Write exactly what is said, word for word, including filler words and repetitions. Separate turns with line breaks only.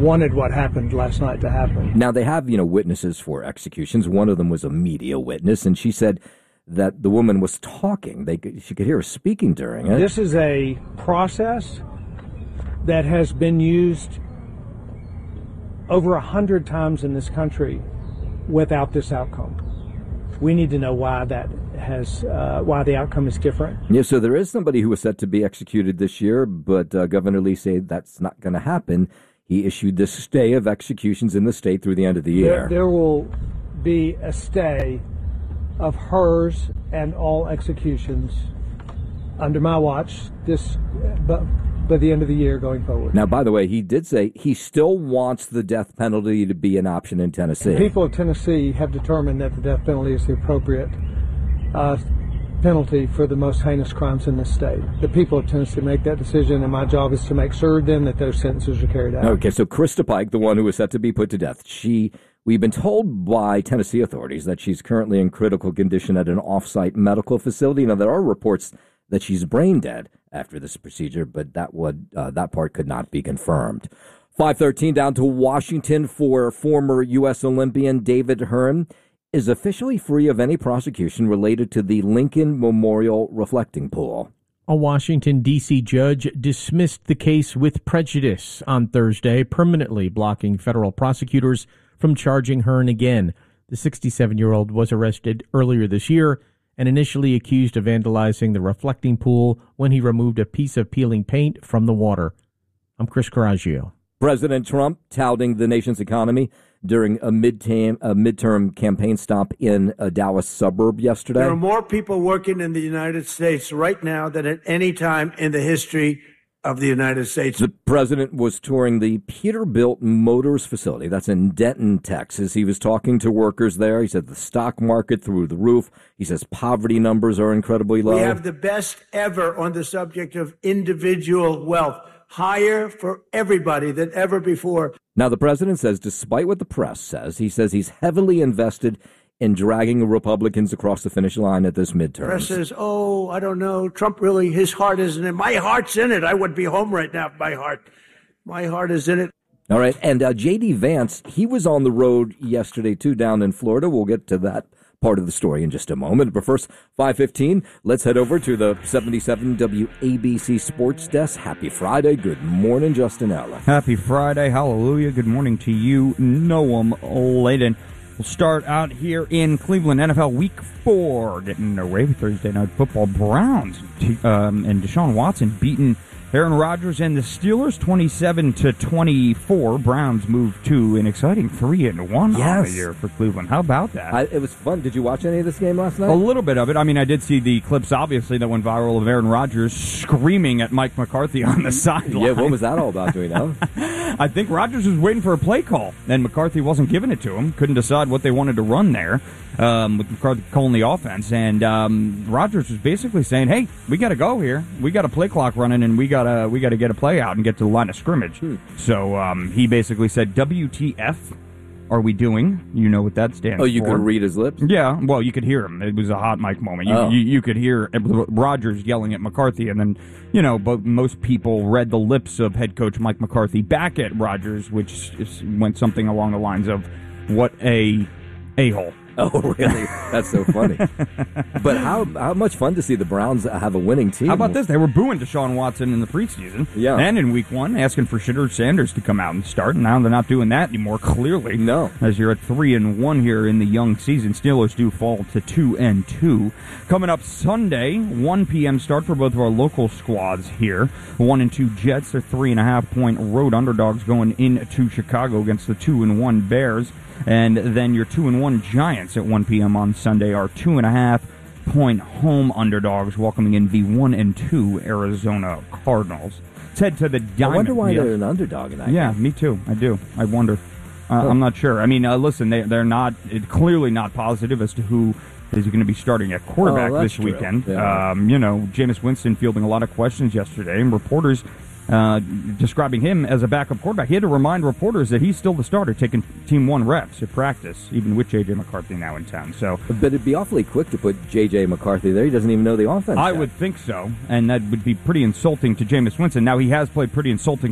wanted what happened last night to happen.
Now, they have, you know, witnesses for executions. One of them was a media witness, and she said that the woman was talking. They could, she could hear her speaking during it.
This is a process that has been used over a hundred times in this country without this outcome. We need to know why that has, uh, why the outcome is different.
Yeah, so there is somebody who was set to be executed this year, but uh, Governor Lee said that's not going to happen. He issued this stay of executions in the state through the end of the year.
There, there will be a stay of hers and all executions under my watch this, but by the end of the year going forward.
Now, by the way, he did say he still wants the death penalty to be an option in Tennessee.
The people of Tennessee have determined that the death penalty is the appropriate uh, penalty for the most heinous crimes in this state. The people of Tennessee make that decision, and my job is to make sure then that those sentences are carried out.
Okay, so Krista Pike, the one who was set to be put to death, she... We've been told by Tennessee authorities that she's currently in critical condition at an off-site medical facility. Now, there are reports that she's brain dead after this procedure, but that would uh, that part could not be confirmed. five thirteen down to Washington for former U S Olympian David Hearn is officially free of any prosecution related to the Lincoln Memorial Reflecting Pool.
A Washington, D C judge dismissed the case with prejudice on Thursday, permanently blocking federal prosecutors from charging Hearn again. The sixty-seven-year-old was arrested earlier this year and initially accused of vandalizing the reflecting pool when he removed a piece of peeling paint from the water. I'm Chris Coraggio.
President Trump touting the nation's economy during a midterm, a midterm campaign stop in a Dallas suburb yesterday.
There are more people working in the United States right now than at any time in the history of the United States.
The president was touring the Peterbilt Motors facility. That's in Denton, Texas. He was talking to workers there. He said the stock market through the roof. He says poverty numbers are incredibly low.
We have the best ever on the subject of individual wealth. Higher for everybody than ever before.
Now, the president says, despite what the press says, he says he's heavily invested in dragging Republicans across the finish line at this midterm.
Press says, oh, I don't know. Trump really, his heart isn't in it. My heart's in it. I would be home right now if my heart. My heart is in it.
All right. And uh, J D. Vance, he was on the road yesterday, too, down in Florida. We'll get to that part of the story in just a moment. But first, five fifteen, let's head over to the seventy-seven W A B C Sports Desk. Happy Friday. Good morning, Justin Allen.
Happy Friday. Hallelujah. Good morning to you, Noam Layden. We'll start out here in Cleveland, N F L Week four, getting underway with Thursday Night Football. Browns um, and Deshaun Watson beating Aaron Rodgers and the Steelers twenty-seven to twenty-four. Browns move to an exciting three and one
yes.
on the year for Cleveland. How about that?
I, it was fun. Did you watch any of this game last night?
A little bit of it. I mean, I did see the clips, obviously, that went viral of Aaron Rodgers screaming at Mike McCarthy on the sideline.
Yeah, what was that all about, do we know?
I think Rodgers was waiting for a play call, and McCarthy wasn't giving it to him. Couldn't decide what they wanted to run there um, with McCarthy calling the offense. And um, Rodgers was basically saying, hey, we got to go here. We got a play clock running, and we got to we got to get a play out and get to the line of scrimmage. Hmm. So um, he basically said, W T F are we doing? You know what that stands for.
Oh, you for. could read his lips?
Yeah, well, you could hear him. It was a hot mic moment. You,
oh.
you, you could hear Rodgers yelling at McCarthy, and then, you know, but most people read the lips of head coach Mike McCarthy back at Rodgers, which is, went something along the lines of, what a a-hole.
Oh, really? That's so funny. But how how much fun to see the Browns have a winning team.
How about this? They were booing Deshaun Watson in the preseason.
Yeah.
And in week one, asking for Shedeur Sanders to come out and start. And now they're not doing that anymore, clearly.
No.
As you're at three and one here in the young season. Steelers do fall to two and two. Coming up Sunday, one p.m. start for both of our local squads here. One and two Jets are three and a half point road underdogs going into Chicago against the two and one Bears. And then your two and one Giants at one p.m. on Sunday are two and a half point home underdogs, welcoming in the one and two Arizona Cardinals. Let's head to the Diamond.
I wonder why
yeah.
they're an underdog in that
Yeah,
game.
me too. I do. I wonder. Uh, oh. I'm not sure. I mean, uh, listen, they, they're not it, clearly not positive as to who is going to be starting at quarterback
oh,
this
true.
weekend.
Yeah.
Um, you know, Jameis Winston fielding a lot of questions yesterday, and reporters Uh, describing him as a backup quarterback. He had to remind reporters that he's still the starter, taking Team One reps at practice, even with J J. McCarthy now in town. So,
but it'd be awfully quick to put J J. McCarthy there. He doesn't even know the offense.
I
yet.
would think so, and that would be pretty insulting to Jameis Winston. Now, he has played pretty insulting